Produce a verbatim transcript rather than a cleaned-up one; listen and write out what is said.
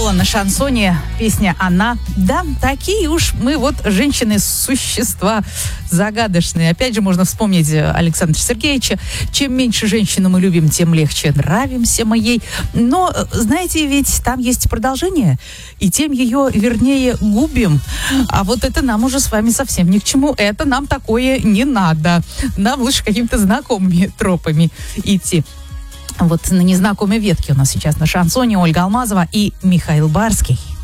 Лола на шансоне, песня «Она». Да, такие уж мы вот женщины-существа загадочные. Опять же, можно вспомнить Александра Сергеевича. Чем меньше женщину мы любим, тем легче нравимся мы ей. Но, знаете, ведь там есть продолжение, и тем ее, вернее, губим. А вот это нам уже с вами совсем ни к чему. Это нам такое не надо. Нам лучше какими-то знакомыми тропами идти. Вот на незнакомой ветке у нас сейчас на шансоне Ольга Алмазова и Михаил Барский.